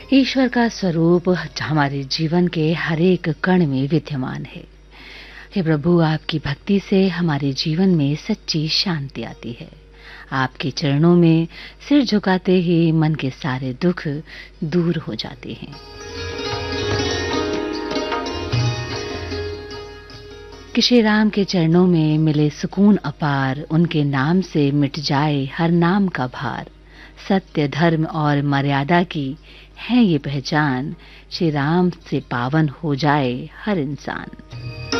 ईश्वर का स्वरूप हमारे जीवन के हर एक कण में विद्यमान है। हे प्रभु, आपकी भक्ति से हमारे जीवन में सच्ची शांति आती है। आपके चरणों में सिर झुकाते ही मन के सारे दुख दूर हो जाते हैं। कि श्री राम के चरणों में मिले सुकून अपार, उनके नाम से मिट जाए हर नाम का भार। सत्य, धर्म और मर्यादा की है ये पहचान, श्री राम से पावन हो जाए हर इंसान।